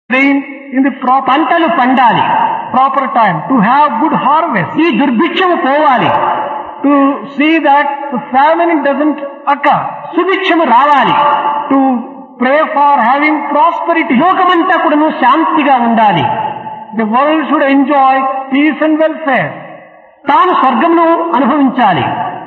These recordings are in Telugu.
rain in the పంటలు పండాలి, proper time, to have good harvest, ఈ దుర్భిక్షము పోవాలి, to see that the famine doesn't occur, సుభిక్షము రావాలి, to pray for having prosperity. లోకమంతా కూడాను శాంతిగా ఉండాలి, The world should enjoy peace and welfare. తాను స్వర్గమును అనుభవించాలి,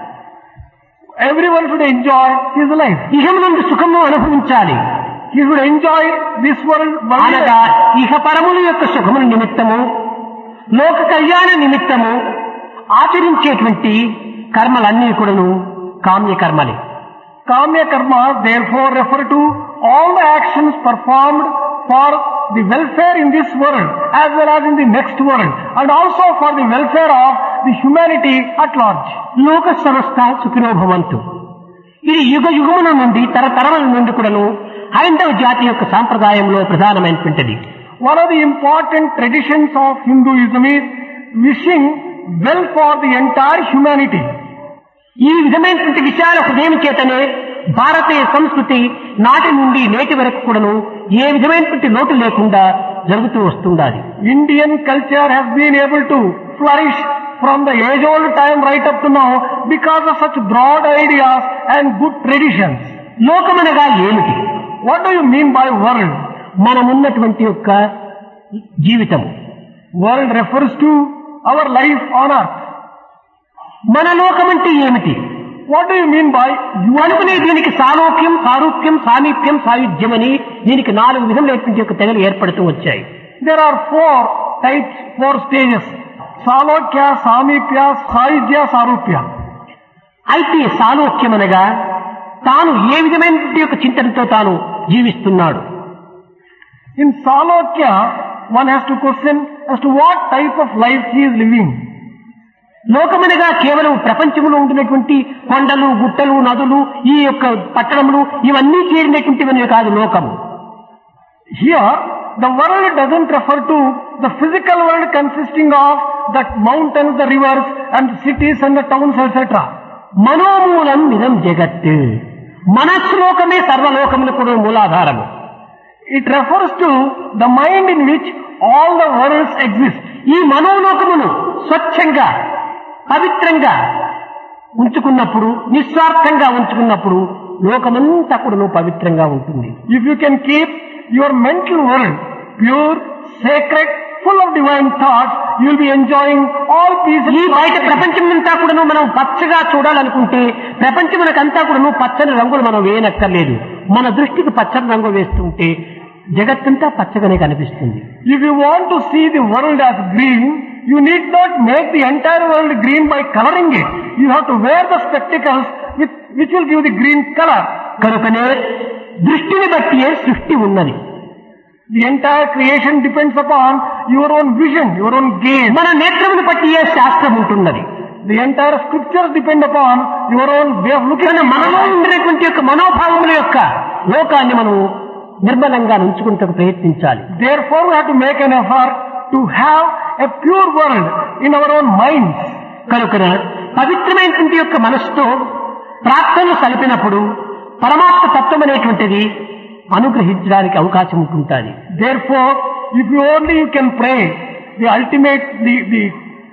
Everyone should enjoy his life. ఇహము నుండి సుఖము అనుభవించాలి. He should enjoy this world. అనగా ఇహ పరముల యొక్క సుఖముల నిమిత్తము, లోక కళ్యాణ నిమిత్తము ఆచరించేటువంటి కర్మలన్నీ కూడాను కామ్య కర్మలే. Kamya karma therefore refer to all the actions performed for the welfare in this world as well as in the next world, and also for the welfare of the humanity at large. లోక సమస్త సుఖినో భవంతు. ఇది యుగ యుగముల నుండి తరతరముల నుండి కూడాను హైందవ జాతి యొక్క సాంప్రదాయంలో ప్రధానమైనటువంటిది. One of the important traditions of Hinduism is wishing well for the entire humanity. ఈ విధమైనటువంటి విషయాల హృదయం చేతనే భారతీయ సంస్కృతి నాటి నుండి నేటి వరకు కూడాను ఏ విధమైనటువంటి లోటు లేకుండా జరుగుతూ వస్తుండాలి. Indian culture has been able to flourish from the age-old time right up to now because of such broad ideas and good traditions. లోకమనగా ఏమిటి? What do you mean by world? మనమున్నటువంటి యొక్క జీవితం. World refers to our life on earth. మన లోకం అంటే ఏమిటి? What do you mean by you? అనుకునే దీనికి సాలోక్యం, సారూప్యం, సామీప్యం, సాయుధ్యం అని దీనికి 4 విధములైనటువంటి యొక్క తెగలు ఏర్పడుతూ వచ్చాయి. There are 4 types, 4 stages. Salokya, Samipya, Sayujya, Sarupya. అయితే సాలోక్యం అనగా తాను ఏ విధమైనటువంటి యొక్క చింతనతో తాను జీవిస్తున్నాడు. In Salokya, one has to question as to what type of life he is living. లోకమనగా కేవలం ప్రపంచంలో ఉంటున్నటువంటి కొండలు, గుట్టలు, నదులు, ఈ యొక్క పట్టణములు ఇవన్నీ చేరినటువంటివన్నీ కాదు లోకము. Here, the world doesn't refer to the physical world consisting of the mountains, the rivers, and cities and the towns, etc. మనోమూలం ఇదం జగత్. మనస్సులోకమే సర్వలోకములకు కూడా మూలాధారము. It refers to the mind in which all the worlds exist. ఈ మనోలోకమును స్వచ్ఛంగా, పవిత్రంగా ఉంచుకున్నప్పుడు, నిస్వార్థంగా ఉంచుకున్నప్పుడు లోకమంతా కూడా పవిత్రంగా ఉంటుంది. If you can keep your mental world pure, sacred, full of divine thoughts, you will be enjoying all peace. ఈ బయట ప్రపంచమంతా కూడా మనం పచ్చగా చూడాలనుకుంటే ప్రపంచమునకంతా కూడా పచ్చని రంగులు మనం వేయనక్కర్లేదు. మన దృష్టికి పచ్చని రంగు వేస్తుంటే జగత్తంతా పచ్చగానే కనిపిస్తుంది. If you want to see the world as green, you need not make the entire world green by coloring it. You have to wear the spectacles which will give the green color. కనుకనే దృష్టిని బట్టి సృష్టి ఉన్నది. The entire creation depends upon your own vision, your own gaze. మన నేత్రమును బట్టి శాస్త్రం ఉంటున్నది. The entire scriptures depend upon your own way of looking. మనలో ఉండేటువంటి యొక్క మనోభావముల యొక్క లోకాన్ని మనం నిర్మలంగా ఉంచుకుంటకు ప్రయత్నించాలి. Therefore we have to make an effort to have a pure world in our own minds. కనుక పవిత్రమైనటువంటి యొక్క మనస్సుతో ప్రార్థనలు సలిపినప్పుడు పరమాత్మ తత్వం అనేటువంటిది అనుగ్రహించడానికి అవకాశం ఉంటుంటుంది. Therefore, if you only can pray the ultimate, the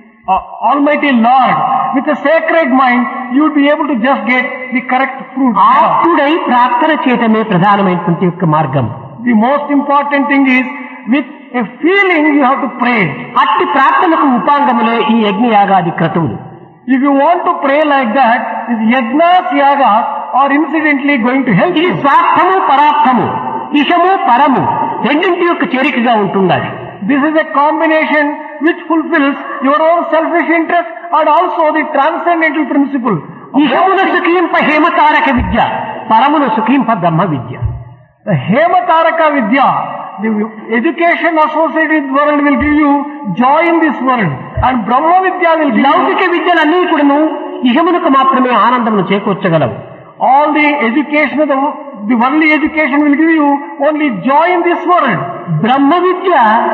Almighty Lord with a sacred mind, you will be able to just get the correct fruit. ఆప్తుడై ప్రార్థన చేయటమే ప్రధానమైనటువంటి యొక్క మార్గం. The most important thing is with a feeling you have to pray. అట్టి ప్రార్థనకు ఉపాంగములే ఈ యజ్ఞయాగాది క్రతువులు. If you want to pray like that, these yajnas, yagas are incidentally going to help ఇది you. స్వార్థము, పరార్థము, ఇషము, పరము రెండింటి యొక్క చేరికగా ఉంటుండాలి. This is a combination which fulfills your own selfish interest and also the transcendental principle. ఇషమున సుఖింప హేమతారక Vidya, పరమున సుఖింప Brahma Vidya. The Hemataraka Vidya, the education associated with world will give you joy in this world, and Brahma Vidya will give లౌకిక విద్యలన్నీ కూడాను ఇహమునకు మాత్రమే ఆనందమును చేకూర్చగలవు. all the education of the worldly education will give you only joy in this world. బ్రహ్మ విద్య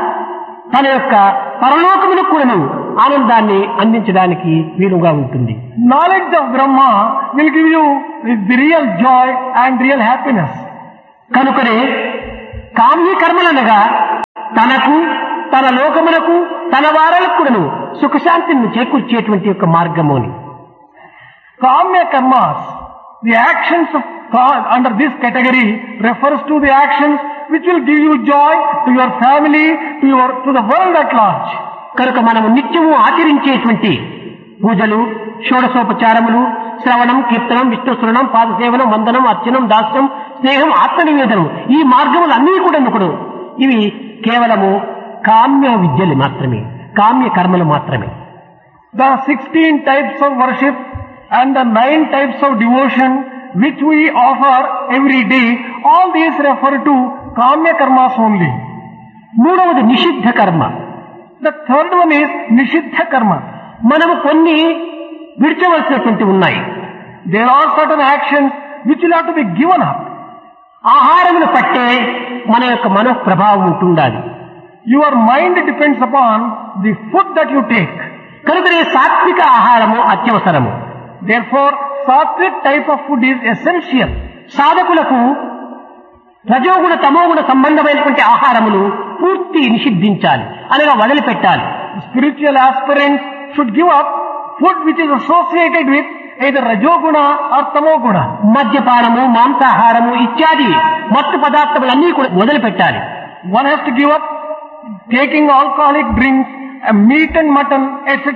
తన యొక్క పరలోకమునకు కూడాను ఆనందాన్ని అందించడానికి వీలుగా ఉంటుంది. Knowledge of Brahma will give you the real joy and real happiness. కనుకనే కామ్య కర్మలనగా తనకు తన లోకములకు తన వారలకు సుఖశాంతిని చేకూర్చేటువంటి యొక్క మార్గముని. Kamya karmas, the actions of under this category refers to the actions which will give you joy to your family, to the world at large. కనుక మనము నిత్యము ఆచరించేటువంటి పూజలు, షోడశోపచారములు, శ్రవణం, కీర్తనం, విష్ణుస్మరణం, పాదసేవనం, వందనం, అర్చనం, దాస్యం, స్నేహం, ఆత్మనివేదనం, ఈ మార్గములన్నీ కూడా ఇవి కేవలము కామ్య విద్యలు మాత్రమే, కామ్య కర్మలు మాత్రమే. The 16 types of worship and the 9 types of devotion which we offer every day, all these refer to kamya karmas only. మూడవది నిషిద్ధ కర్మ. The third one is nishiddha karma. మనము కొన్ని విడిచవలసినటువంటి ఉన్నాయి. There are certain actions which will have to be given up. ఆహారమును పట్టే మన యొక్క మనో ప్రభావం ఉంటుండాలి. Your mind depends upon the food that you take. కనుకనే సాత్విక ఆహారము అత్యవసరము. Therefore, sattvic type of food is essential. సాధకులకు రజోగుణ తమోగుణ సంబంధమైనటువంటి ఆహారములు పూర్తి నిషిద్ధించాలి, అనగా వదిలిపెట్టాలి. Spiritual aspirants should give up food which is associated with either rajoguna or tamoguna. మద్యపానము, మాంసాహారము ఇత్యాది మత్తు పదార్థములన్నీ కూడా వదిలిపెట్టాలి. One has to give up taking alcoholic drinks, meat and mutton, etc.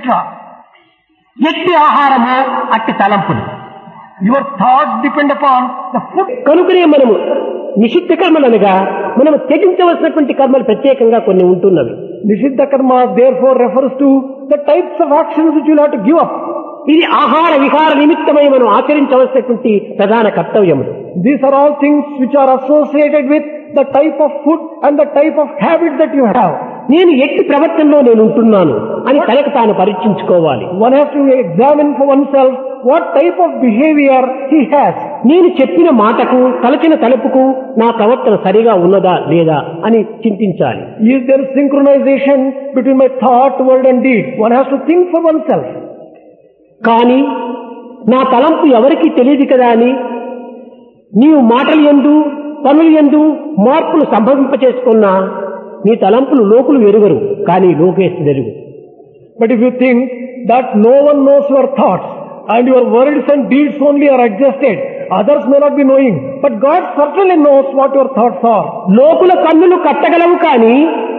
ఎట్టి ఆహారము అట్టి తలంపులు. Your thoughts depend upon the food. కనుకనే మనము నిషిద్ధ కర్మలనగా మనము త్యజించవలసినటువంటి కర్మలు ప్రత్యేకంగా కొన్ని ఉంటున్నవి. Nishiddha karma therefore refers to the types of actions which you will have to give up. ఇది ఆహార విహార నిమిత్తమై మనం ఆచరించవలసినటువంటి ప్రధాన కర్తవ్యములు. These are all things which are associated with the type of food and the type of habit that you have. నేను ఎట్టి ప్రవర్తనలో నేను ఉంటున్నాను అని తనకు తాను పరీక్షించుకోవాలి. One has to examine for oneself what type of behavior he has. నేను చెప్పిన మాటకు తలచిన తలుపుకు నా ప్రవర్తన సరిగా ఉన్నదా లేదా అని చింతించాలి. Is there synchronization between my thought, word and deed? One has to think for oneself. కానీ నా తలంపు ఎవరికి తెలియదు కదా అని నీవు మాటలు యందు పనులు యందు మార్పులు సంభవింపచేసుకున్నా నీ తలంపులు లోకులు ఎరుగరు, కానీ లోకేశు ఎరుగు. But if you think that no one knows your thoughts and your words and deeds only are adjusted, others may not be knowing, but God certainly knows what your thoughts are. లోకుల కన్నులు కట్టగలవు కానీ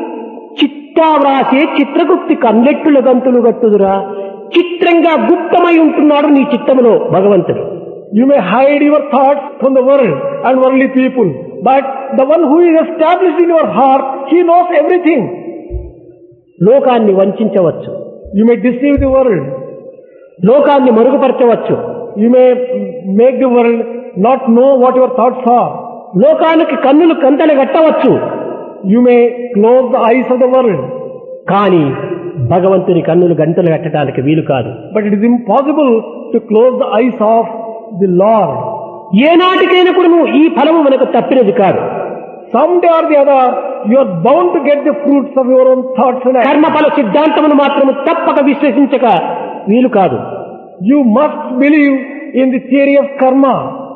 చిట్టా వ్రాసే చిత్రగుప్తి కన్నెట్టుల గంతులు గట్టుదురా. చిత్రంగా గుప్తమై ఉంటున్నాడు నీ చిత్తములో భగవంతుడు. You may hide your thoughts from the world and worldly people, but the one who is established in your heart, he knows everything. లోకాన్ని వంచవచ్చు, You may deceive the world. లోకాన్ని మరుగుపరచవచ్చు, You may make the world not know what your thoughts are. లోకానికి కన్నులు కంతలు కట్టవచ్చు, You may close the eyes of the world. కానీ భగవంతుని కన్నులు గంటలు కట్టడానికి వీలు కాదు. But it is impossible to close the eyes of the Lord. ఏనాటికైనా కూడా నువ్వు ఈ ఫలము మనకు తప్పినది కాదు. Someday or the other, you are bound to get the fruits of your own thoughts and actions. కర్మఫల సిద్ధాంతమును మాత్రము తప్పక విశ్లేషించక వీలు కాదు. You must believe in the theory of karma.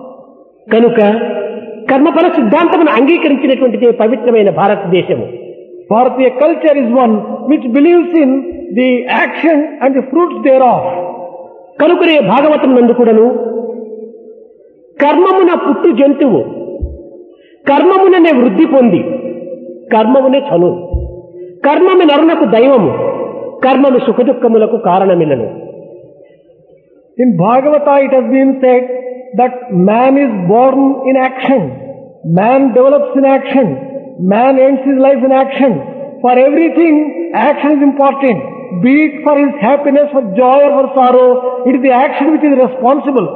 కనుక కర్మఫల సిద్ధాంతమును అంగీకరించినటువంటిదే పవిత్రమైన భారతదేశము. Bharatiya culture is one which believes in the action and the fruits thereof. కనుకనే భాగవతం నందు కూడాను కర్మమున పుట్టు జంతువు కర్మముననే వృద్ధి పొంది కర్మమునే చను కర్మము నరునకు దైవము కర్మము సుఖదుఖములకు కారణమిలను. In Bhagavata it has been said that man is born in action, man develops in action, man ends his life in action. For everything, action is important. Be it for his happiness, for joy or for sorrow, it is the action which is responsible.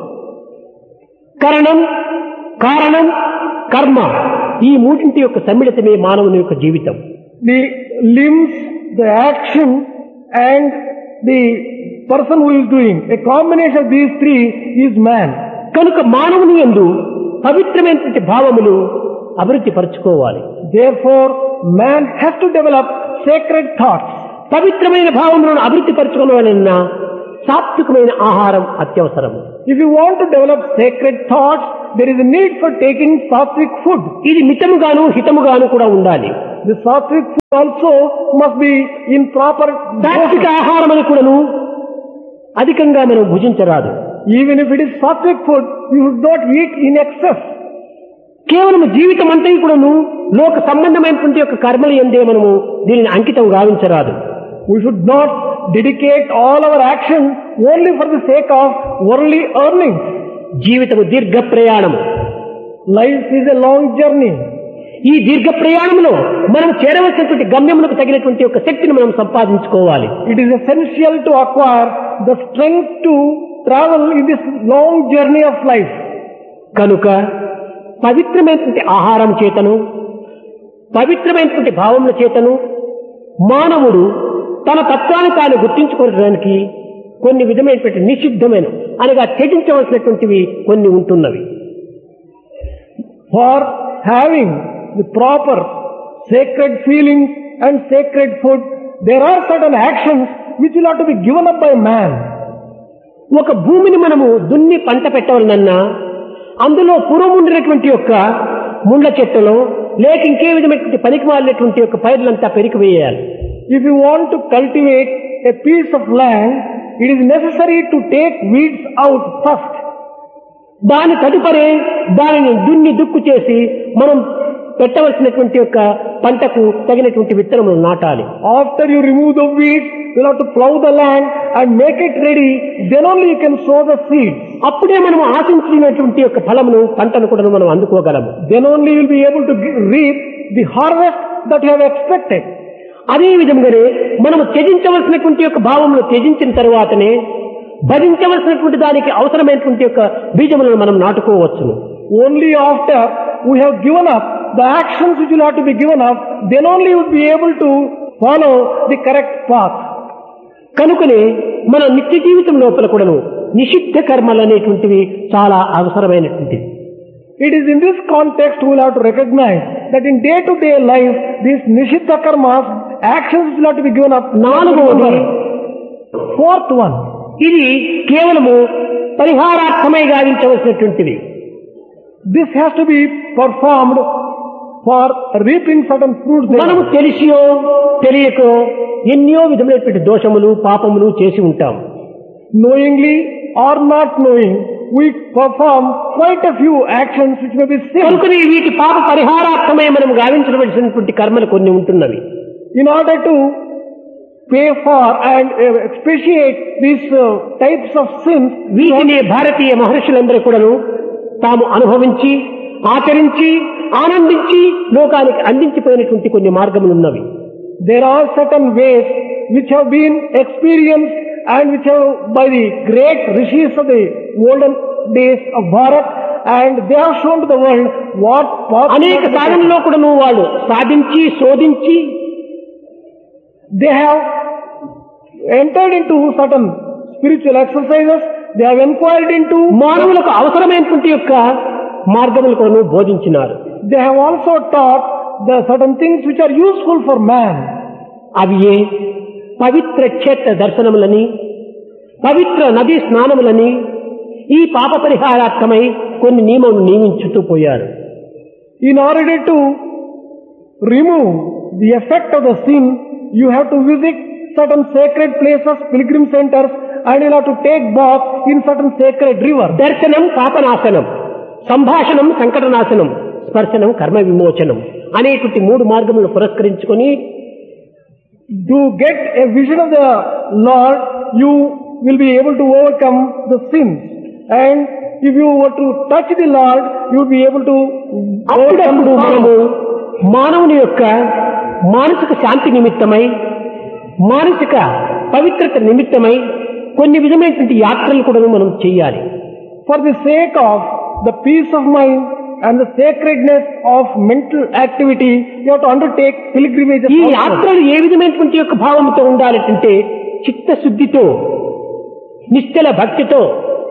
కరణం కారణం కర్మ ఈ మూడింటి యొక్క సమ్మిళితమే మానవుని యొక్క జీవితం. The limbs, the action and the person who is doing, a combination of these three is man. కనుక మానవుని యందు పవిత్రమైనటువంటి భావములు అభివృద్ధి పరచుకోవాలి. Therefore, man has to develop sacred thoughts. పవిత్రమైన భావములను అభివృద్ధి పరచుకోవాలన్నా సాత్వికమైన ఆహారం అత్యవసరం. If you want to develop sacred thoughts, there is a need for taking sattvic food. ఇది మితముగాను హితముగాను కూడా ఉండాలి. The sattvic food also must be in proper సాత్విక ఆహారం అని కూడాను అధికంగా మనం భుజించరాదు. Even if it is sattvic food, you should not eat in excess. కేవలం జీవితం అంతా కూడాను లోక సంబంధమైనటువంటి యొక్క కర్మలు ఎందే మనము దీనిని అంకితం గావించరాదు. We should not dedicate all our actions only for the sake of worldly earnings. జీవితము దీర్ఘ ప్రయాణం. Life is a long journey. ఈ దీర్ఘ ప్రయాణంలో మనం చేరవలసినటువంటి గమ్యములకు తగినటువంటి ఒక శక్తిని మనం సంపాదించుకోవాలి. It is essential to acquire the strength to travel in this long journey of life. కనుక పవిత్రమైనటువంటి ఆహారం చేతను పవిత్రమైనటువంటి భావముల చేతను మానవుడు తన తత్వాన్ని తాను గుర్తించుకోవడానికి కొన్ని విధమైనటువంటి నిషిద్ధమైన అనగా త్యజించవలసినటువంటివి కొన్ని ఉంటున్నవి. For having the proper sacred feelings and sacred food, there are certain actions which will have to be given up by man. ఒక భూమిని మనము దున్ని పంట పెట్టవాలన్నా అందులో పూర్వం ఉండినటువంటి యొక్క ముండ్ల చెట్టులో లేక ఇంకే విధమైనటువంటి పనికి మాలినటువంటి యొక్క పైర్లంతా పెరికివేయాలి. If you want to cultivate a piece of land, it is necessary to take weeds out first. దాని తదుపరి దానిని దున్ని దుక్కు చేసి మనం పెట్టవలసినటువంటి యొక్క పంటకు తగినటువంటి విత్తనములు నాటాలి. After you remove the weeds, you will have to plow the land and make it ready. Then only you can sow the seeds. అప్పుడే మనం ఆశించినటువంటి యొక్క ఫలమును పంటను కూడా మనం అందుకోగలము. Then only you will be able to reap the harvest that you have expected. అదే విధంగానే మనము త్యజించవలసినటువంటి యొక్క భావమును త్యజించిన తరువాతనే భజించవలసినటువంటి దానికి అవసరమైనటువంటి యొక్క బీజములను మనం నాటుకోవచ్చును. Only after we have given up the actions which will have to be given up, then only you will be able to follow the correct path. కనుకనే మన నిత్య జీవితం లోపల కూడాను నిషిద్ధ కర్మలు అనేటువంటివి చాలా అవసరమైనటువంటివి. It is in this context we will have to recognize that in day-to-day life, these nishiddha karmas, actions which will have to be given up. Fourth one. ఇది కేవలము పరిహారార్థమై గావించవలసినటువంటిది. This has to be performed for reaping certain fruits. మనము తెలిసియో తెలియకో ఎన్నో విధమైనటువంటి దోషములు పాపములు చేసి ఉంటాం. Knowingly or not knowing, we perform quite a few actions which may be sin. కనుకనే వీటి పాప పరిహారార్థమై మనం గావించవలసినటువంటి కర్మలు కొన్ని ఉంటున్నవి. In order to pay for and expiate these types of sins, వీటిని భారతీయ మహర్షులందరూ కూడాను తాము అనుభవించి ఆచరించి ఆనందించి లోకానికి అందించిపోయినటువంటి కొన్ని మార్గములు ఉన్నవి. There are certain ways which have been experienced and which have by the great rishis of the olden days of Bharat, and they have shown to the world what path. అనేక సాధనలో కూడాను వాళ్ళు సాధించి శోధించి they have entered into certain spiritual exercises. They have inquired into మానవులకు అవసరమైనటువంటి యొక్క మార్గములను బోధించినారు. They have also taught the certain things which are useful for man. అవి పవిత్ర క్షేత్ర దర్శనములని పవిత్ర నదీ స్నానములని ఈ పాప పరిహారార్థమై కొన్ని నియమములు నియమించుతూ పోయారు. In order to remove the effect of the sin, you have to visit certain sacred places, pilgrim centers, and you have to take bath in certain sacred rivers. దర్శనం పాపనాశనం, సంభాషణం సంకటనాశనం, స్పర్శనం కర్మ విమోచనం అనేటువంటి మూడు మార్గములను పురస్కరించుకొని to get a vision of the Lord, you will be able to overcome the sins. And if you were to touch the Lord, you will be able to overcome the మనము మానవుని యొక్క మానసిక శాంతి నిమిత్తమై మానసిక పవిత్రత నిమిత్తమై కొన్ని విధమైనటువంటి యాత్రలు కూడా మనం చేయాలి. For the sake of the peace of mind and the sacredness of mental activity, you have to undertake pilgrimages. ఈ యాత్రలు ఏ విధమైనటువంటి యొక్క భావంతో ఉండాలంటే చిత్తశుద్ధితో నిశ్చల భక్తితో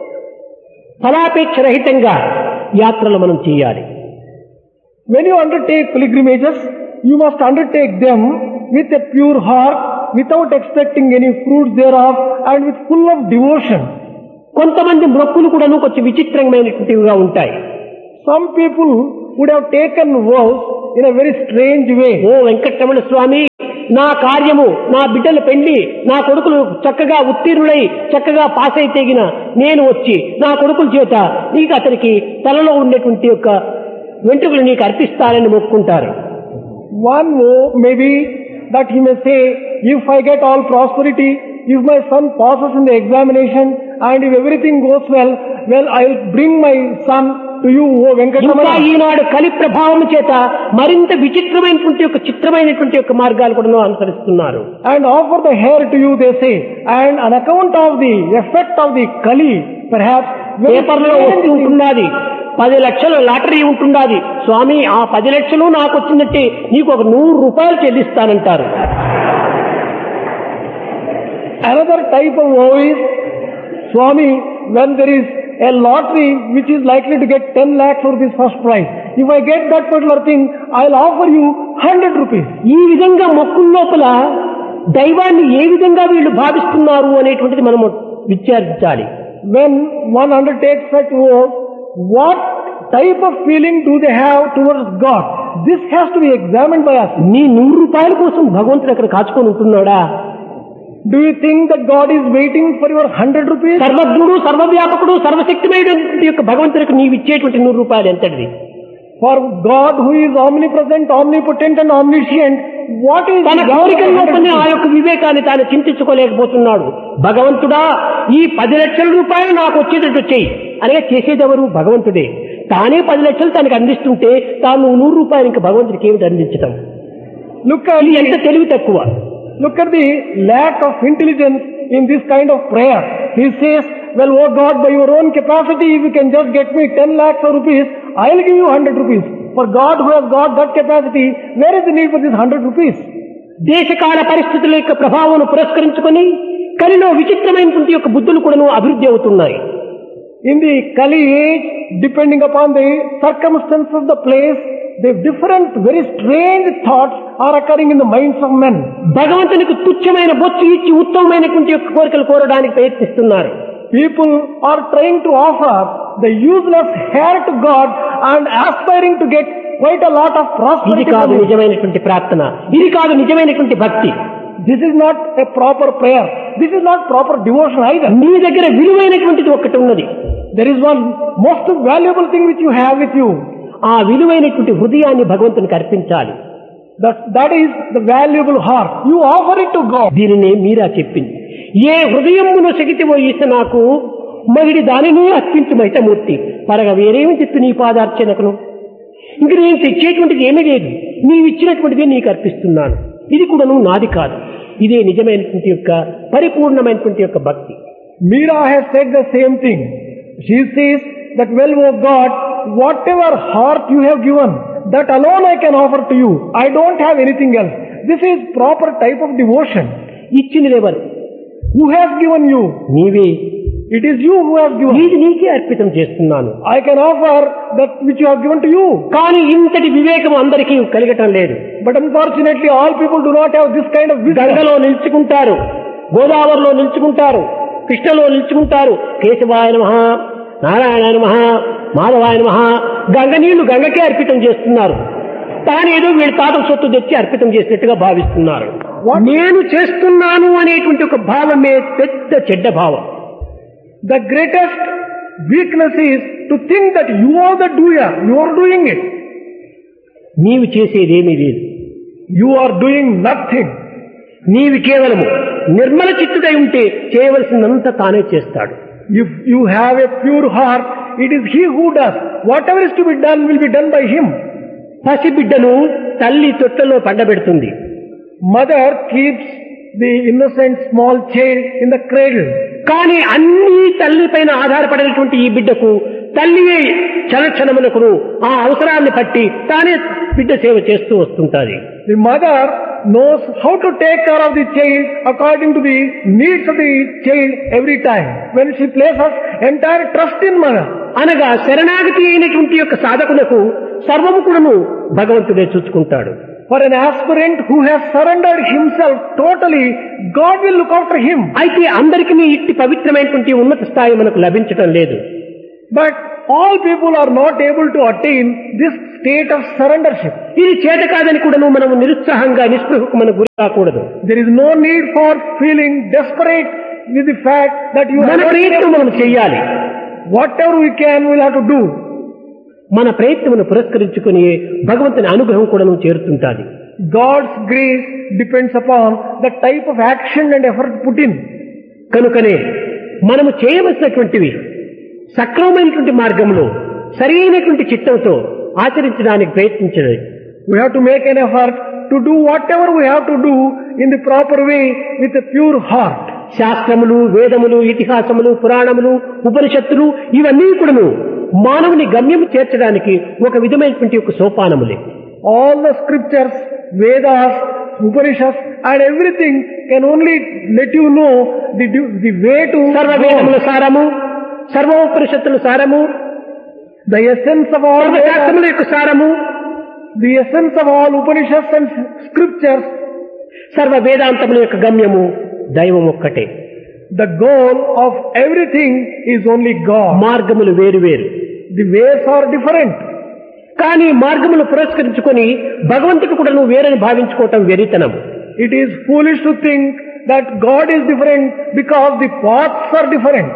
ఫలాపేక్ష రహితంగా యాత్రలు మనం చేయాలి. When you undertake pilgrimages, you must undertake them with a pure heart, without expecting any fruits thereof, and with full of devotion. కొంతమంది మొక్కులు కూడాను కొంచెం విచిత్రమైనటువంటివిగా ఉంటాయి. Some people would have taken vows in a very strange way. ఓ వెంకటరమణ స్వామి, నా కార్యము, నా బిడ్డల పెళ్లి, నా కొడుకులు చక్కగా ఉత్తీర్ణులై చక్కగా పాస్ అయి తెగిన నేను వచ్చి నా కొడుకుల చేత నీకు అతనికి తలలో ఉండేటువంటి యొక్క వెంట్రుకలు నీకు అర్పిస్తానని మొక్కుంటారు. One vow may be that he may say, if I get all prosperity, if my son passes in the examination, and if everything goes well, I will bring my son to you, O ఇంకా Venkatramana. ఈనాడు కలి ప్రభావం చేత మరింత విచిత్రమైనటువంటి యొక్క చిత్రమైనటువంటి యొక్క మార్గాలు కూడా అనుసరిస్తున్నారు. And offer the hair to you, they say. And on account of the effect of the Kali, perhaps, పేపర్లో వస్తూ ఉంటున్నది, 10 లక్షల లాటరీ ఉంటున్నది. స్వామి, ఆ 10 లక్షలు నాకు వచ్చినట్టే నీకు ఒక 100 రూపాయలు చెల్లిస్తానంటారు. another type of vow is, Swami, when there is a lottery which is likely to get 10 lakhs rupees first prize, if I get that particular thing, I'll offer you 100 rupees. ఈ విధంగా మొక్కుల లోపల దైవాన్ని ఏ విధంగా వీళ్ళు భావిస్తున్నారు అనేటువంటిది మనము విచారించాలి. When one undertakes such vow, what type of feeling do they have towards God? This has to be examined by us. నీ 100 రూపాయల కోసం భగవంతుడు అక్కడ కాచుకొని ఉంటున్నాడా? Do you think that God is waiting for your 100 rupees? సర్వజ్ఞుడు, సర్వవ్యాపకుడు, సర్వశక్తిమైనటువంటి యొక్క భగవంతుడికి నీవు ఇచ్చేటువంటి 100 రూపాయలు ఎంతటిది? For God who is omnipresent, omnipotent and omniscient, what is తన God? కోరికల్లో పని ఆ యొక్క వివేకాన్ని తాను చింతించుకోలేకపోతున్నాడు. భగవంతుడా, ఈ 10 లక్షల రూపాయలు నాకు వచ్చేటట్టు చెయ్యి అనగా చేసేదెవరు? భగవంతుడే. తానే 10 లక్షలు తనకు అందిస్తుంటే తాను 100 రూపాయలు ఇంకా భగవంతుడికి ఏమిటి అందించటం? ఇది ఎంత తెలివి తక్కువ! Look at the lack of intelligence in this kind of prayer. He says, well, oh God, by your own capacity, if you can just get me 10 lakhs of rupees, I'll give you 100 rupees. For God who has got that capacity, where is the need for this 100 rupees? దేశకాల పరిస్థితుల యొక్క ప్రభావం పురస్కరించుకొని కలిలో విచిత్రమైనటువంటి యొక్క బుద్ధులు కూడా అభివృద్ధి అవుతున్నాయి. In the Kali age, depending upon the circumstances of the place, the different, very strange thoughts are occurring in the minds of men. భగవంతునికి తుచ్చమైన బొచ్చు ఇచ్చి ఉత్తమమైనటువంటి యొక్క కోరికలు కోరడానికి ప్రయత్నిస్తున్నారు. People are trying to offer the useless hair to God and aspiring to get quite a lot of ఇది prosperity. కాదు నిజమైనటువంటి ప్రార్థన, ఇది కాదు నిజమైనటువంటి భక్తి. This is not a proper prayer. This is not proper devotion either. నీ దగ్గర విలువైనటువంటిది ఒక్కటి ఉన్నది. There is one most valuable thing which you have with you. ఆ విలువైనటువంటి హృదయాన్ని భగవంతునికి అర్పించాలి. That is the valuable heart. You offer it to God. దీనినే మీరా చెప్పింది. ఏ హృదయమును శకితివో ఈస నాకు మగిడి దానినే అర్పించుమైతమూర్తి పరగ వేరేమి చెప్పి నీ పాదార్చనకును. ఇంక నేను తెచ్చేటువంటిది ఏమీ లేదు, నీవు ఇచ్చినటువంటిదే నీకు అర్పిస్తున్నాను. ఇది కూడా నాది కాదు. ఇదే నిజమైనటువంటి యొక్క పరిపూర్ణమైనటువంటి యొక్క భక్తి. Meera has said the same thing. She says that, well, O God, whatever heart you have given, that alone I can offer to you. I don't have anything else. This is proper type of devotion. ఇచ్చినదెవరు? Who has given you? నీవే. It is you who has given. ఇది నీకే అర్పితం చేస్తున్నాను. I can offer that which you have given to you. కానీ ఇంతటి వివేకం అందరికీ కలగటం లేదు. But unfortunately, all people do not have this kind of wisdom. గంగలో నిలుచుకుంటారు, గోదావరిలో నిలుచుకుంటారు, కృష్ణలో నిలుచుకుంటారు. కేశవాయ నమః, నారాయణ నమః, మాధవాయ నమః. గంగ నీళ్లు గంగకే అర్పితం చేస్తున్నారు. తానేదో వీళ్ళ తాతల సొత్తు తెచ్చి అర్పితం చేసినట్టుగా భావిస్తున్నారు. నేను చేస్తున్నాను అనేటువంటి ఒక భావమే పెద్ద చెడ్డ భావం. The greatest weakness is to think that you are the doer. You are doing it. నీవు చేసేదేమీ లేదు. You are doing nothing. నీవు కేవలము నిర్మల చిత్తుడై ఉంటే చేయవలసినంత తానే చేస్తాడు. If you have a pure heart, it is He who does. Whatever is to be done will be done by Him. పసిబిడ్డను తల్లి తొట్టలో పండబెడుతుంది. Mother keeps the innocent small child in the cradle. కానీ అన్ని తల్లి పైన ఆధారపడినటువంటి ఈ బిడ్డకు తల్లియే క్షణక్షణమునకును ఆ అవసరాన్ని బట్టి తానే బిడ్డ సేవ చేస్తూ వస్తుంటాది. The mother knows how to take care of the child according to the needs of the child every time. When she places entire trust in mother. అనగా శరణాగతి అయినటువంటి యొక్క సాధకులకు సర్వము కూడాను భగవంతుడే చూసుకుంటాడు. For an aspirant who has surrendered himself totally, God will look after him. అయితే అందరికీ ఇట్టి పవిత్రమైనటువంటి ఉన్నత స్థాయి మనకు లభించటం లేదు. But all people are not able to attain this state of surrendership. ఇది చేత కాదని కూడా మనము నిరుత్సాహంగా నిస్పృహకు మనం గురి కాకూడదు. There is no need for feeling desperate with the fact that you మన ప్రయత్నం మనం చేయాలి. whatever we can, we'll have to do. మన ప్రయత్నమును పురస్కరించుకుని భగవంతుని అనుగ్రహం కూడా చేరుతుంటాది. God's grace depends upon the type of action and effort put in. కనుకనే మనము చేయవలసినటువంటివి సక్రమమైనటువంటి మార్గంలో సరైనటువంటి చిత్తంతో ఆచరించడానికి ప్రయత్నించదు. We have to make an effort to do whatever we have to do in the proper way with a pure heart. శాస్త్రములు, వేదములు, ఇతిహాసములు, పురాణములు, ఉపనిషత్తులు ఇవన్నీ కూడాను మానవుని గమ్యం చేర్చడానికి ఒక విధమైనటువంటి ఒక సోపానములే. All the scriptures, Vedas, Upanishads and everything can only let you know the way to సర్వ వేదముల సారము, సర్వ ఉపనిషత్తుల సారము, the essence of all శాస్త్రముల యొక్క సారము, the essence of all Upanishads and scriptures. సర్వ వేదాంతముల యొక్క గమ్యము దైవం ఒక్కటే. The goal of everything is only God. మార్గములు వేరు వేరు, The ways are different. కానీ మార్గములు పురస్కరించుకొని భగవంతుడు కూడా నువ్వు వేరని భావించుకోవటం వెరితనం. It is foolish to think that God is different because the paths are different.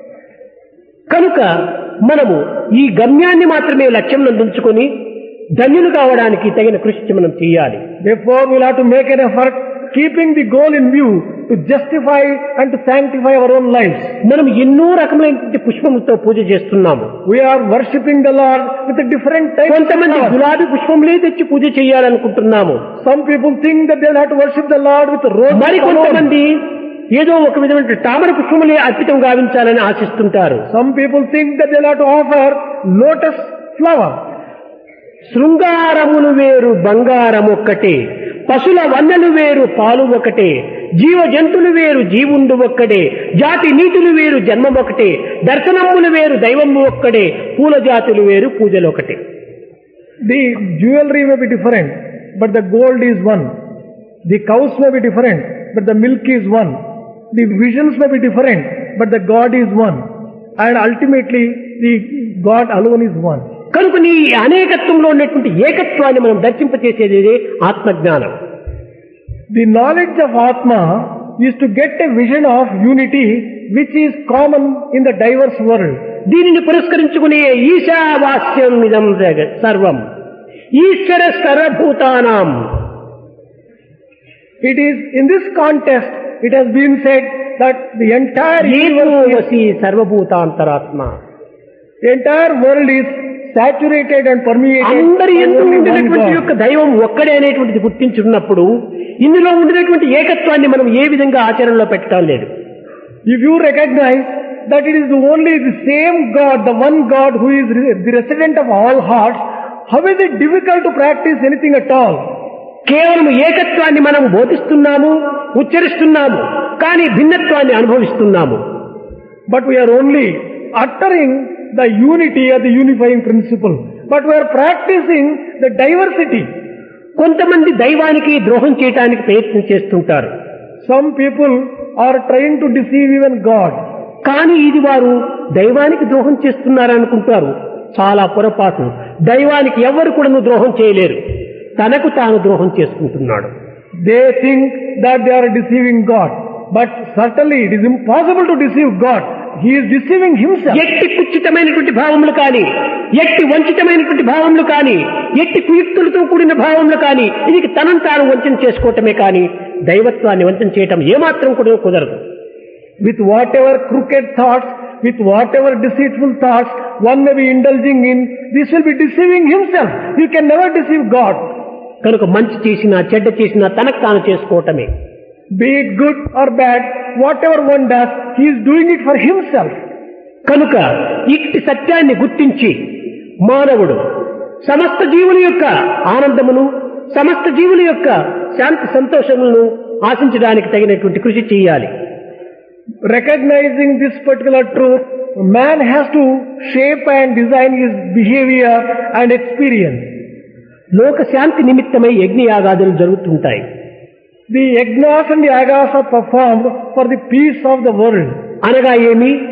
కనుక మనము ఈ గమ్యాన్ని మాత్రమే లక్ష్యం నందుకొని ధన్యులు కావడానికి తగిన కృషి మనం చేయాలి. Therefore, we will have to make an effort keeping the goal in view to justify and to sanctify our own lives. మనం ఎన్నో రకములైన పుష్పములతో పూజ చేస్తున్నాము. We are worshipping the Lord with a different type. కొంతమంది గులాబీ పుష్పములే తెచ్చి పూజ చేయాలనుకుంటున్నాము. Some people think that they will have to worship the Lord with roses. మరి కొంతమంది ఏదో ఒక విధమైన తామర పుష్పములే అర్పితం గావించాలని ఆశిస్తుంటారు. Some people think that they will have to offer lotus flower. శృంగారములు వేరు బంగారం ఒక్కటే, పశుల వన్నెలు వేరు పాలు ఒకటే, జీవ జంతువులు వేరు జీవుండు ఒక్కడే, జాతి నీతులు వేరు జన్మం ఒకటే, దర్శనములు వేరు దైవము ఒక్కడే, పూల జాతులు వేరు పూజలు ఒకటే. The jewelry may be different, but the gold is one. The cows may be different, but the milk is one. The visions may be different, but the God is one. And ultimately, the God alone is one. కనుక నీ అనేకత్వంలో ఉన్నటువంటి ఏకత్వాన్ని మనం దర్శింపచేసేది ఆత్మజ్ఞానం. The knowledge of Atma is to get a vision of unity which is common in the diverse world. దీనిని పురస్కరించుకునే ఈశావాస్యం ఇదం సర్వం ఈశ్వర సర్వభూతానాం. It is in this context it has been said that the entire ఏకోవసి సర్వభూతాంతరాత్మ, the entire world is saturated and permeated. అందరి ఎందు by only one ఉండినటువంటి God. యొక్క దైవం ఒక్కడే అనేటువంటిది గుర్తించున్నప్పుడు ఇందులో ఉండినటువంటి ఏకత్వాన్ని మనం ఏ విధంగా ఆచరణలో పెట్టడం లేదు. If you recognize that it is only the same God, the one God who is the resident of all hearts, how is it difficult to practice anything at all? కేవలం ఏకత్వాన్ని మనం బోధిస్తున్నాము, ఉచ్చరిస్తున్నాము, కానీ భిన్నత్వాన్ని అనుభవిస్తున్నాము. But we are only uttering the unity or the unifying principle. But we are practicing the diversity. కొంతమంది దైవానికి ద్రోహం చేయడానికి ప్రయత్నం చేస్తుంటారు. Some people are trying to deceive even God. కానీ ఇది వారు దైవానికి ద్రోహం చేస్తున్నారనుకుంటారు. చాలా పొరపాటు. దైవానికి ఎవరు కూడా ద్రోహం చేయలేరు, తనకు తాను ద్రోహం చేసుకుంటున్నాడు. They think that they are deceiving God. But certainly it is impossible to deceive God. He is deceiving himself. ఎట్టి కుచ్చితమైనటువంటి భావములు కానీ, ఎట్టి వంచితమైనటువంటి భావములు కానీ, ఎట్టి కుయుక్తులతో కూడిన భావములు కానీ, ఇది తనను తాను వంచన చేసుకోవటమే కానీ దైవత్వాన్ని వంచన చేయటం ఏమాత్రం కూడా కుదరదు. With whatever crooked thoughts, with whatever deceitful thoughts one may be indulging in, this will be deceiving himself. You can never deceive God. కనుక మంచి చేసినా చెడ్డ చేసినా తనకు తాను చేసుకోవటమే. Be it good or bad, whatever one does, he is doing it for himself. కనుక ఇట్టి సత్యాన్ని గుర్తించి మానవుడు సమస్త జీవుల యొక్క ఆనందమును, సమస్త జీవుల యొక్క శాంతి సంతోషములను ఆశించడానికి తగినటువంటి కృషి చేయాలి. Recognizing this particular truth, man has to shape and design his behavior and experience. లోక శాంతి నిమిత్తమై యజ్ఞయాగాదులు జరుగుతుంటాయి. The yajnas and the yagas are performed for the peace of the world. అనగా ఏమి?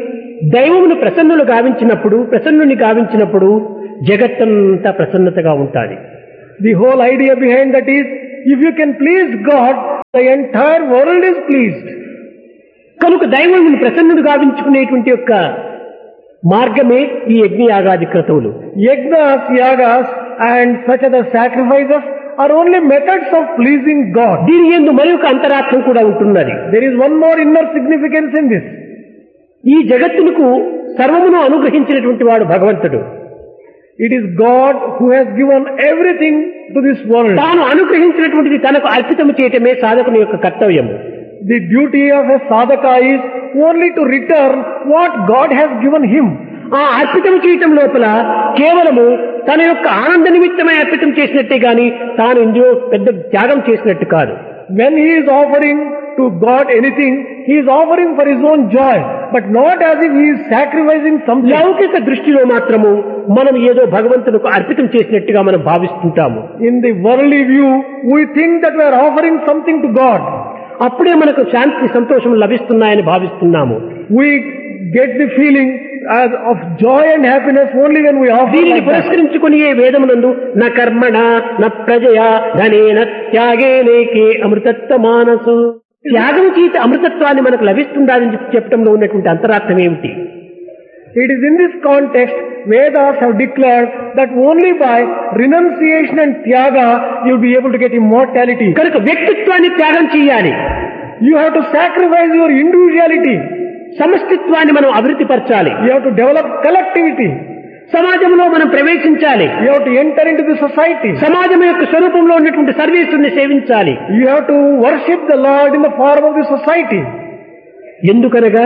దైవమును ప్రసన్నుని గావించినప్పుడు జగత్తంతా ప్రసన్నతగా ఉంటుంది. The whole idea behind that is, if you can please God, the entire world is pleased. కనుక దైవమును ప్రసన్నుడు గావించుకునేటువంటి యొక్క మార్గమే ఈ యజ్ఞయాగాది క్రతువులు. Yajnas, yagas and such other sacrifices are only methods of pleasing God. దీని యందు మరి ఒక అంతరార్థం కూడా ఉంటున్నది. There is one more inner significance in this. ఈ జగత్తునకు సర్వమును అనుగ్రహించినటువంటి వాడు భగవంతుడు. It is God who has given everything to this world. తాను అనుగ్రహించినటువంటిది తనకు అర్పితము చేయటమే సాధకుని యొక్క కర్తవ్యము. The duty of a sadhaka is only to return what God has given him. ఆ అర్పితం చేయటం లోపల కేవలము తన యొక్క ఆనంద నిమిత్తమే అర్పితం చేసినట్టే గాని తాను ఇందులో పెద్ద త్యాగం చేసినట్టు కాదు. When he is offering to God anything, he is offering for his own joy, but not as if he is sacrificing something. లౌకిక దృష్టిలో మాత్రము మనం ఏదో భగవంతునికి అర్పితం చేసినట్టుగా మనం భావిస్తుంటాము. In the worldly view, we think that we are offering something to God. అప్పుడే మనకు శాంతి సంతోషం లభిస్తున్నాయని భావిస్తున్నాము. We get the feeling of joy and happiness only when we offer. దీనిని like that. పురస్కరించుకుని వేదమునందు న కర్మణ న ప్రజయా ధనేన త్యాగేనేకే అమృతత్వ మానసు, త్యాగం చేత అమృతత్వాన్ని మనకు లభిస్తుందని చెప్పడంలో ఉన్నటువంటి అంతరార్థం ఏమిటి? It is in this context Vedas have declared that only by renunciation and tyaga you will be able to get immortality. కనుక వ్యక్తిత్వాన్ని త్యాగం చేయాలి. You have to sacrifice your individuality. సమష్టిత్వాన్ని మనం అభివృద్ధి పరచాలి. You have to develop collectivity. సమాజంలో మనం ప్రవేశించాలి. You have to enter into the society. సమాజం యొక్క స్వరూపంలో ఉన్నటువంటి సర్వీసుని సేవించాలి. You have to worship the Lord in the form of the society. ఎందుకనగా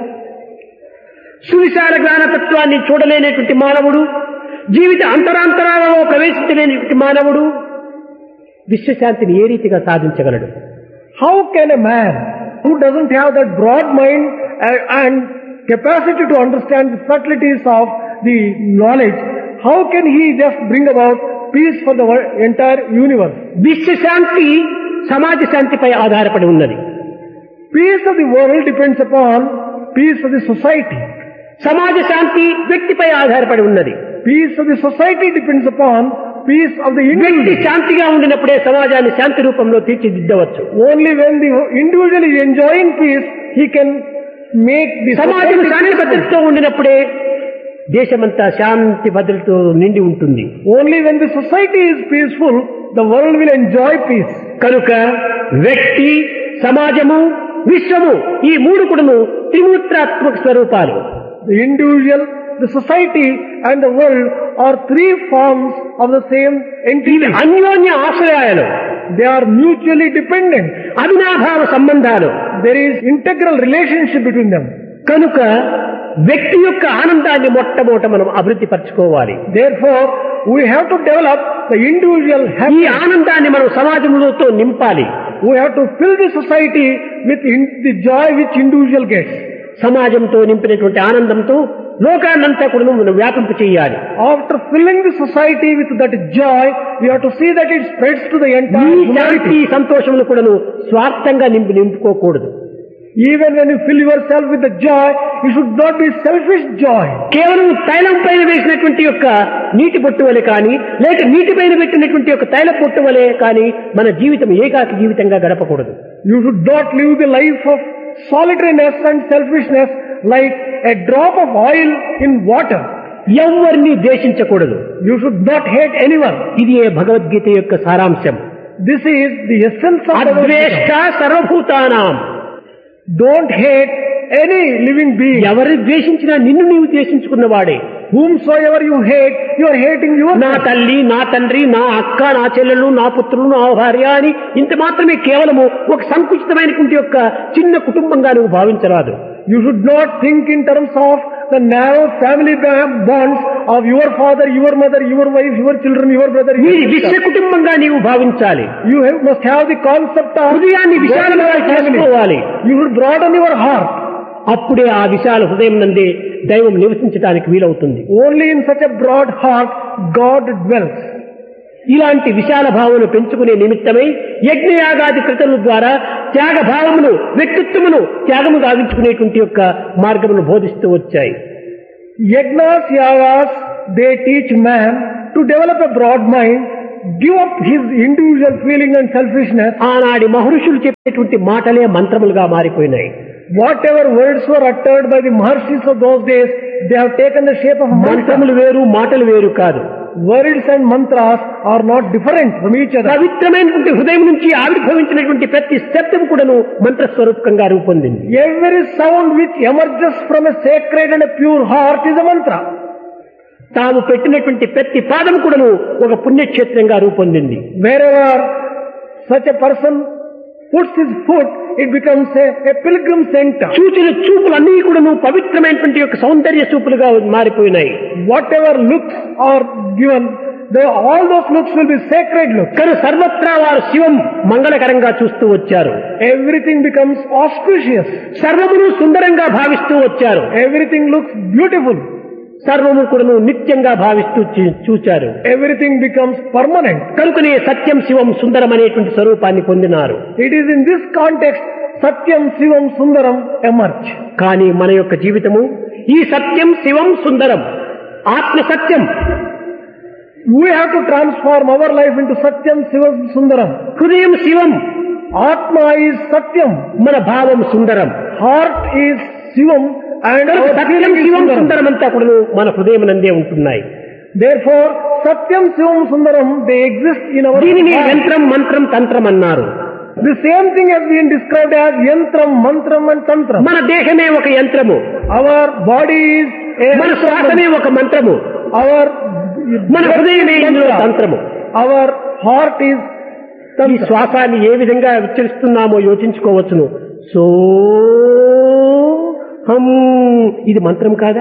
సువిశాల జ్ఞానతత్వాన్ని చూడలేనటువంటి మానవుడు, జీవిత అంతరాంతరాలలో ప్రవేశించలేనటువంటి మానవుడు విశ్వశాంతిని ఏ రీతిగా సాధించగలడు? How can a man who doesn't have that broad mind and capacity to understand the subtleties of the knowledge, how can he just bring about peace for the entire universe? విశ్వశాంతి సమాజ శాంతిపై ఆధారపడి ఉన్నది. Peace of the world depends upon peace of the society. సమాజ శాంతి వ్యక్తిపై ఆధారపడి ఉన్నది. Peace of the society depends upon peace of the వ్యక్తి individual. శాంతిగా ఉండినప్పుడే సమాజాన్ని శాంతి రూపంలో తీర్చిదిద్దవచ్చు. Only when the individual is enjoying peace, he can make the సమాజం society శాంతి peaceful. భద్రతతో ఉండినప్పుడే దేశమంతా శాంతి భద్రతతో నిండి ఉంటుంది. Only when the society is peaceful, the world will enjoy peace. కనుక వ్యక్తి, సమాజము, విశ్వము ఈ మూడు కూడాను త్రిమూర్తాత్మక స్వరూపాలు. The individual, the society and the world are three forms of the same entity. ఇవి అన్యోన్య ఆశ్రయాలు. They are mutually dependent. అవినాభావ సంబంధాలు. There is integral relationship between them. కనుక వ్యక్తి యొక్క ఆనందాన్ని మొట్టమొదట మనం అభివృద్ధి పరచుకోవాలి. Therefore, we have to develop the individual ఈ happiness. ఆనందాన్ని మనం సమాజంలో నింపాలి. We have to fill the society with the joy which individual gets. సమాజంతో నింపినటువంటి ఆనందంతో లోకాన్నంతా కూడా మనం వ్యాపింప చేయాలి. After filling the society with that joy, we have to see that it spreads to the ఈ entire శాంతి humanity. సంతోషములు కూడా స్వార్థంగా నింపుకోకూడదు. Even when you fill yourself with the joy, you should not be selfish joy. కేవలం తైలం పైన వేసినటువంటి యొక్క నీటి పొట్టు వలె కానీ, లేక నీటి పైన పెట్టినటువంటి యొక్క తైల పొట్టు వలె కానీ మన జీవితం ఏకాకి జీవితంగా గడపకూడదు. You should not live the life of solitariness and selfishness like a drop of oil in water. ఎవరిని ద్వేషించకూడదు. You should not hate anyone. ఇది భగవద్గీత యొక్క సారాంశం. This is the essence of అద్వేష్ట సర్వభూతానాం. Don't hate any living being. ఎవరిని ద్వేషించినా నిన్ను నీవు ద్వేషించుకున్నవాడే. Whomsoever you hate, you are hating నా yourself. తల్లి, నా తండ్రి, నా అక్క, నా చెల్లెలు, నా పుత్రులు, నా భార్య అని ఇంత మాత్రమే కేవలము ఒక సంకుచితమైనటువంటి యొక్క చిన్న కుటుంబంగా నువ్వు భావించరాదు. You should not think in terms of the narrow family bonds of your father, your mother, your wife, your children, your brother, నీ your విశ్వ sister. కుటుంబంగా నీవు భావించాలి. Must have the concept of హృదయాన్ని విశాలంగా చేసుకోవాలి. You should broaden your heart. అప్పుడే ఆ విశాల హృదయం నందే దైవం నివసించడానికి వీలవుతుంది. Only in such a broad heart God dwells. ఇలాంటి విశాల భావన పెంచుకునే నిమిత్తమై యజ్ఞయాగాది కృతుల ద్వారా త్యాగ భావమును, వ్యక్తిత్వమును త్యాగము గావించుకునేటువంటి యొక్క మార్గమును బోధిస్తూ వచ్చాయి. Yagnas, yagas, they teach man to develop a broad mind, give up his individual feeling and selfishness. ఆనాడి మహర్షులు చెప్పేటువంటి మాటలే మంత్రములుగా మారిపోయినాయి. Whatever words were uttered by the Maharshis of those days, they have taken the shape of mantra. మంత్రములు వేరు, మాటలు వేరు కాదు. Words and mantras are not different from each other. పవిత్రమైనటువంటి హృదయం నుంచి ఆవిర్భవించినటువంటి ప్రతి శబ్దం కూడాను మంత్రస్వరూపకంగా రూపొందింది. Every sound which emerges from a sacred and a pure heart is a mantra. తాము పెట్టినటువంటి ప్రతి పాదం కూడాను ఒక పుణ్యక్షేత్రంగా రూపొందింది. Wherever such a person puts his foot, it becomes a pilgrim center. చూచిన చూపులన్నీ కూడాను పవిత్రమైనటువంటి యొక్క సౌందర్య చూపులుగా మారిపోయినాయి. Whatever looks are given, all those looks will be sacred looks. కానీ సర్వత్రా వారు శివం మంగళకరంగా చూస్తూ వచ్చారు. Everything becomes auspicious. సర్వమును సుందరంగా భావిస్తూ వచ్చారు. Everything looks beautiful. సర్వము కూడాను నిత్యంగా భావిస్తూ చూచారు. Everything becomes permanent. కనుకనే సత్యం శివం సుందరం అనేటువంటి స్వరూపాన్ని పొందినారు. It is in this context Satyam Shivam Sundaram emerge. కానీ మన యొక్క జీవితము ఈ సత్యం శివం సుందరం ఆత్మ సత్యం. We have to transform our life into satyam shivam sundaram. హృదయం శివం, Atma is satyam, మన భావం సుందరం. heart is shivam and our Satyam feeling is Shivam sundaram. సుందరం అంతా కూడా మన హృదయం నందే ఉంటున్నాయి. Therefore satyam shivam sundaram, they exist in our దీనిని heart. యంత్రం మంత్రం తంత్రం అన్నారు. The same thing has been described as yantram, mantram and tantram. మన దేహమే ఒక యంత్రము, Our body is మన శ్వాసమే ఒక మంత్రము, our మన హృదయమే ఇందులో తంత్రము. our heart is ఈ tantra. శ్వాసాన్ని ఏ విధంగా ఉచ్చరిస్తున్నామో యోచించుకోవచ్చును. సో హం, ఇది మంత్రం కాదా?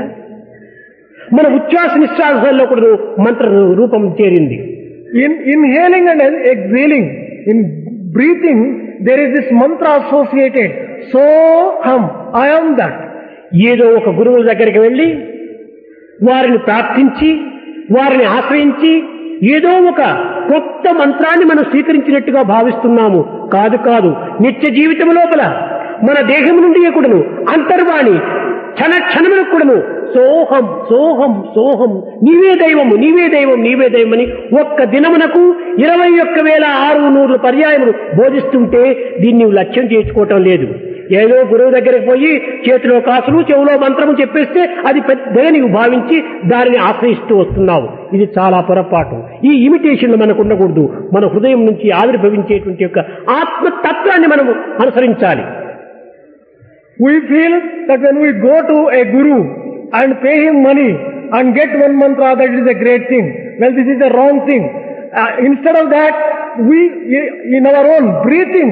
మన ఉచ్ఛ్వాస నిశ్వాసాల్లో కూడా మంత్ర రూపం చేరింది. In inhaling and exhaling, in breathing, there is this mantra associated. So hum, I am that. ఏదో ఒక గురువుల దగ్గరికి వెళ్ళి వారిని ప్రార్థించి వారిని ఆశ్రయించి ఏదో ఒక కొత్త మంత్రాన్ని మనం స్వీకరించినట్టుగా భావిస్తున్నాము. కాదు కాదు, నిత్య జీవితం లోపల మన దేహం నుండి కూడాను అంతర్వాణి క్షణ క్షణములకు కూడాను సోహం సోహం సోహం, నీవే దైవము నీవే దైవం నీవే దైవం అని ఒక్క దినమునకు 21,600 పర్యాయములు బోధిస్తుంటే దీన్ని లక్ష్యం చేసుకోవటం లేదు. ఏదో గురువు దగ్గరికి పోయి చేతిలో కాసులు చెవులో మంత్రము చెప్పేస్తే అది పెద్దగా నీవు భావించి దానిని ఆశ్రయిస్తూ వస్తున్నావు. ఇది చాలా పొరపాటు. ఈ ఇమిటేషన్లు మనకు ఉండకూడదు. మన హృదయం నుంచి ఆవిర్భవించేటువంటి యొక్క ఆత్మతత్వాన్ని మనము అనుసరించాలి. We feel that when we go to a guru and pay him money and get one mantra, that is a great thing. Well, this is a wrong thing. Instead of that, we, in our own breathing,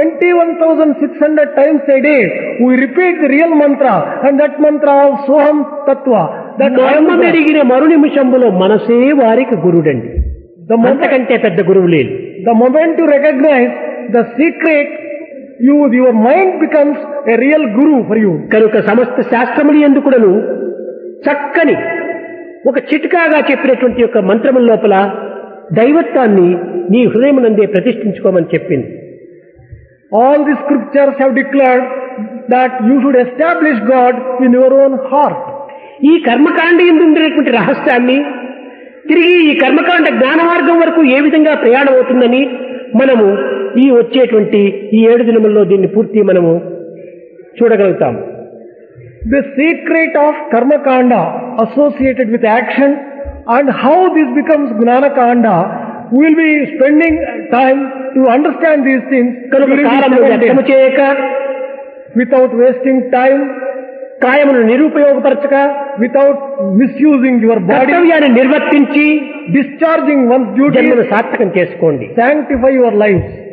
21,600 times a day, we repeat the real mantra, and that mantra of Soham Tattva. That మెరిగిన మరు నిమిషంలో మనసే వారికి గురుడండి. అంతకంటే పెద్ద గురువు లేదు. The moment you recognize the secret, your mind becomes a real guru for you. కనుక సమస్త శాస్త్రములు ఎందుకుడను చక్కని ఒక చిట్కాగా చెప్పినటువంటి యొక్క మంత్రముల లోపల దైవత్వాన్ని నీ హృదయమునందే ప్రతిష్ఠించుకోమని చెప్పింది. All the scriptures have declared that you should establish God in your own heart. ఈ కర్మకాండ యందు ఉండేటువంటి రహస్యాన్ని తిరిగి ఈ కర్మకాండ జ్ఞాన మార్గం వరకు ఏ విధంగా ప్రయాణం అవుతుందని మనము ఈ వచ్చేటువంటి ఈ 7 దినముల్లో దీన్ని పూర్తి మనము చూడగలుగుతాం. The secret of karma kanda associated with action and how this becomes gnana kanda, we will be spending time to understand these things without wasting time, కాయమును నిరుపయోగపరచక, without misusing your body, కర్తవ్యాన్ని నిర్వర్తించి discharging one's duty, జన్మను సార్థకం చేసుకోండి. sanctify your lives.